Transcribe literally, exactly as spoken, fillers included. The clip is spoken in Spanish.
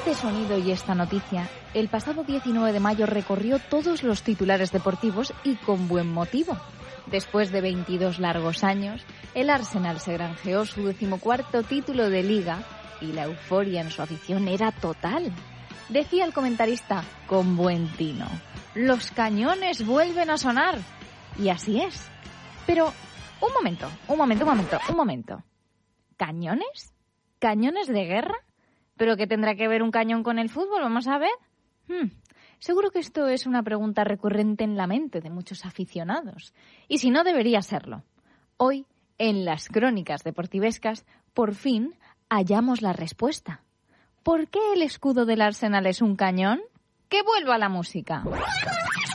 este sonido y esta noticia, el pasado diecinueve de mayo recorrió todos los titulares deportivos y con buen motivo. Después de veintidós largos años, el Arsenal se granjeó su decimocuarto título de Liga y la euforia en su afición era total. Decía el comentarista con buen tino: los cañones vuelven a sonar. Y así es. Pero, un momento, un momento, un momento, un momento. ¿Cañones? ¿Cañones de guerra? ¿Pero qué tendrá que ver un cañón con el fútbol? Vamos a ver. Hmm. Seguro que esto es una pregunta recurrente en la mente de muchos aficionados. Y si no, debería serlo. Hoy, en las crónicas deportivescas, por fin hallamos la respuesta. ¿Por qué el escudo del Arsenal es un cañón? ¡Que vuelva la música!